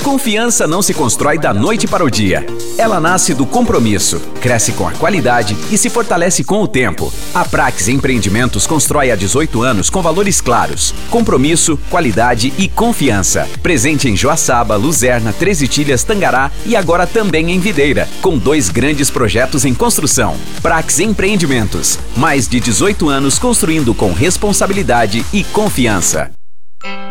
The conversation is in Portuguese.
Confiança não se constrói da noite para o dia. Ela nasce do compromisso, cresce com a qualidade e se fortalece com o tempo. A Praxis Empreendimentos constrói há 18 anos com valores claros: compromisso, qualidade e confiança. Presente em Joaçaba, Luzerna, Três Itilhas, Tangará e agora também em Videira, com 2 grandes projetos em construção. Praxis Empreendimentos. Mais de 18 anos construindo com responsabilidade e confiança.